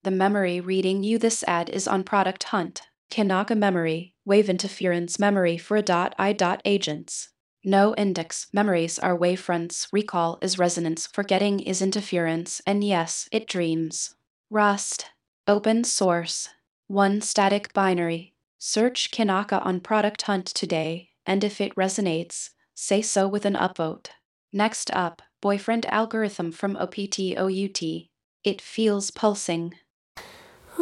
The memory reading you this ad is on Product Hunt. Kanaka memory, wave interference memory for agents. No index memories are wavefronts, recall is resonance, forgetting is interference, and yes, it dreams. Rust. Open source. One static binary. Search Kanaka on Product Hunt today, and if it resonates, say so with an upvote. Next up, boyfriend algorithm from OPTOUT. It feels pulsing.